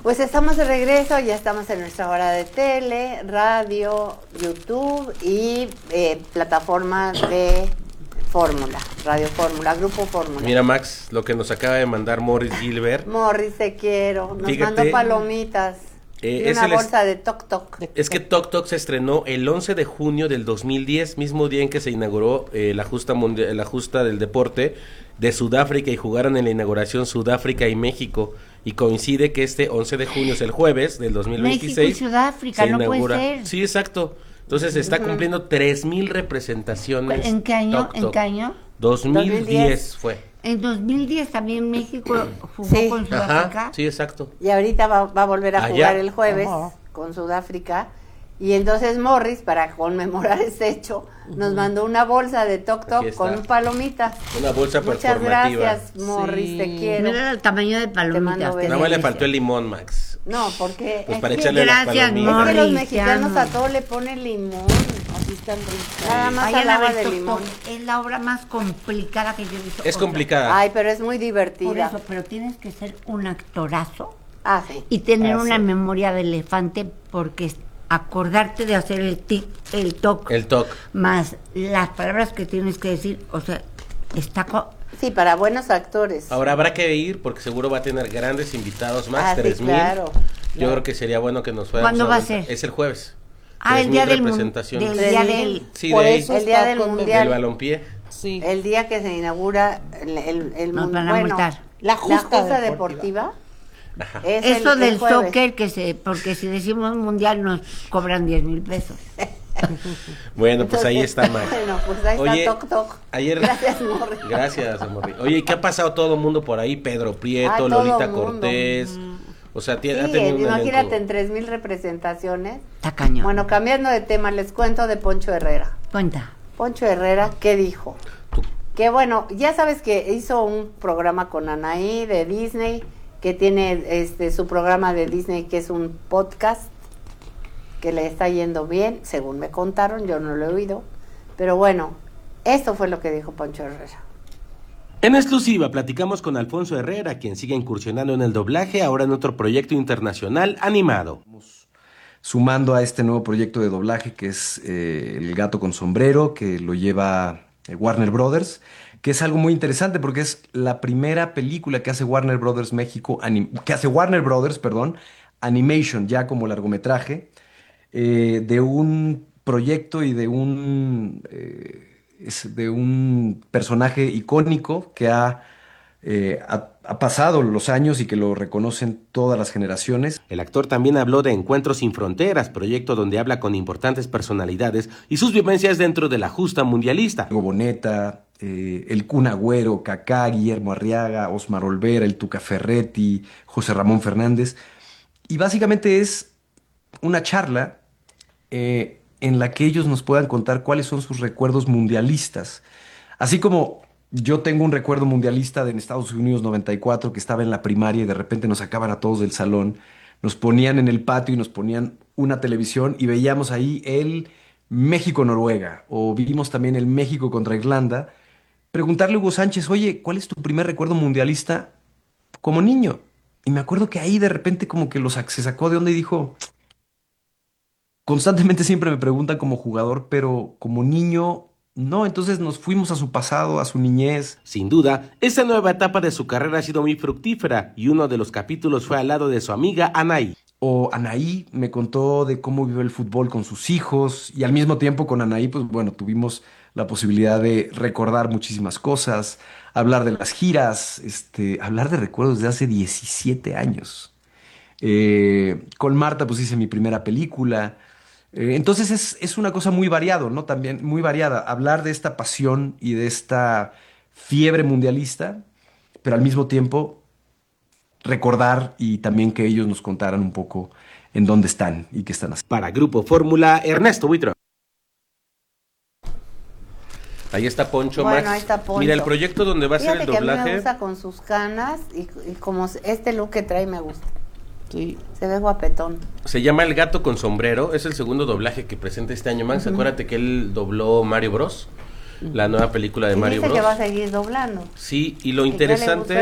Pues estamos de regreso, ya estamos en nuestra hora de tele, radio, YouTube y plataforma de Fórmula, Radio Fórmula, Grupo Fórmula. Mira, Max, lo que nos acaba de mandar Morris Gilbert. Morris, te quiero. Nos Fíjate, mandó palomitas y una bolsa de Toc Toc. Es que Toc Toc se estrenó el 11 de junio del 2010, mismo día en que se inauguró la justa del deporte de Sudáfrica y jugaron en la inauguración Sudáfrica y México. Y coincide que este 11 de junio es el jueves del 2026. México y Sudáfrica, no puede ser. Sí, exacto. Entonces se está cumpliendo 3,000 representaciones. ¿En qué año? Toc Toc. ¿En qué año? 2010 fue. En 2010 también México jugó con Sudáfrica. Ajá, sí, exacto. Y ahorita va a volver a jugar el jueves Ajá. con Sudáfrica. Y entonces Morris, para conmemorar este hecho, nos mandó una bolsa de Toc Toc con palomitas. Una bolsa Muchas performativa. gracias, Morris, te quiero. Mira el tamaño de Te palomitas. mando besos. Nada más le faltó el limón, Max. No, porque Pues es para que- echarle las gracias, palomitas. es que los Morris, mexicanos te a amo. todo le ponen limón. Así están ricas. Nada más Vayan a hablaba ver de Toc limón. Toc, es la obra más complicada que yo he visto. Es complicada. Ay, pero es muy Por divertida. eso, pero tienes que ser un actorazo Ah, sí. y tener Ah, una sí. memoria de elefante, porque acordarte de hacer el toc, El Toc. más las palabras que tienes que decir, o sea, está Sí, para buenos actores. Ahora habrá que ir porque seguro va a tener grandes invitados más, Ah, sí, 3,000. claro. Yo creo que sería bueno que nos fuéramos. ¿Cuándo a va a aguantar. ser? Es el jueves. el día 3,000 del representaciones. del día del Sí, Por de ahí, eso El día está del con- mundial. del balompié. Sí. El día que se inaugura el Nos van a bueno, multar. La justa deportiva. Ajá. Es eso el del jueves. soccer, porque si decimos mundial nos cobran 10,000 pesos. Bueno, pues ahí está, Max. Bueno, pues ahí Oye, está Toc Toc. Ayer... Gracias, Morris. Gracias, Morri. Oye, ¿y qué ha pasado todo el mundo por ahí? Pedro Prieto, todo Lolita mundo. Cortés. O sea, Sí, ha tenido un imagínate elenco. en 3,000 representaciones. Está cañón. Bueno, cambiando de tema, les cuento de Poncho Herrera. Cuenta. Poncho Herrera, ¿qué dijo? Tú. Que bueno, ya sabes que hizo un programa con Anaí de Disney, que tiene su programa de Disney, que es un podcast, que le está yendo bien, según me contaron, yo no lo he oído. Pero bueno, esto fue lo que dijo Poncho Herrera. En exclusiva platicamos con Alfonso Herrera, quien sigue incursionando en el doblaje, ahora en otro proyecto internacional animado. Sumando a este nuevo proyecto de doblaje que es El gato con sombrero, que lo lleva Warner Brothers, que es algo muy interesante porque es la primera película que hace Warner Brothers México, Animation, ya como largometraje, de un proyecto y de un personaje icónico que ha pasado los años y que lo reconocen todas las generaciones. El actor también habló de Encuentros sin Fronteras, proyecto donde habla con importantes personalidades y sus vivencias dentro de la justa mundialista. Diego Boneta, el Kun Agüero, Kaká, Guillermo Arriaga, Osmar Olvera, el Tuca Ferretti, José Ramón Fernández. Y básicamente es una charla en la que ellos nos puedan contar cuáles son sus recuerdos mundialistas. Así como yo tengo un recuerdo mundialista de en Estados Unidos 94, que estaba en la primaria y de repente nos sacaban a todos del salón, nos ponían en el patio y nos ponían una televisión y veíamos ahí el México-Noruega, o vimos también el México contra Irlanda. Preguntarle a Hugo Sánchez, oye, ¿cuál es tu primer recuerdo mundialista como niño? Y me acuerdo que ahí de repente como que se sacó de onda y dijo, constantemente siempre me preguntan como jugador, pero como niño, no. Entonces nos fuimos a su pasado, a su niñez. Sin duda, esta nueva etapa de su carrera ha sido muy fructífera y uno de los capítulos fue al lado de su amiga Anaí. O Anaí me contó de cómo vive el fútbol con sus hijos y al mismo tiempo con Anaí, pues bueno, tuvimos la posibilidad de recordar muchísimas cosas, hablar de las giras, hablar de recuerdos de hace 17 años. Con Marta pues hice mi primera película. Entonces es una cosa muy variado, ¿no? También muy variada. Hablar de esta pasión y de esta fiebre mundialista, pero al mismo tiempo recordar y también que ellos nos contaran un poco en dónde están y qué están haciendo. Para Grupo Fórmula, Ernesto Buitrón. Ahí está Poncho, Bueno, Max. ahí está Poncho. Mira, el proyecto donde va a ser Fíjate el que a mí me doblaje. gusta con sus canas y como este look que trae me gusta. Sí. Se ve guapetón. Se llama El gato con sombrero. Es el segundo doblaje que presenta este año, Max. Acuérdate que él dobló Mario Bros. La nueva película de Y Mario dice Bros. que va a seguir doblando. Sí, y lo ¿Y qué le interesante... gustó